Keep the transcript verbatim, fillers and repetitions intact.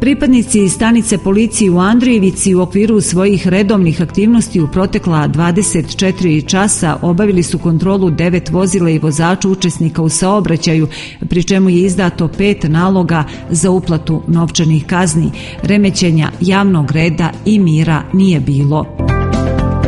Pripadnici stanice policije u Andrijevici u okviru svojih redovnih aktivnosti u protekla dvadeset četiri časa obavili su kontrolu devet vozila i vozača učesnika u saobraćaju, pri čemu je izdato pet naloga za uplatu novčanih kazni. Remećenja javnog reda i mira nije bilo.